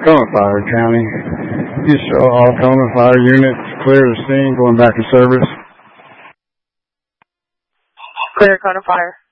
Cona Fire County. You show all Cona Fire units clear the scene, going back to service. Clear Cona Fire.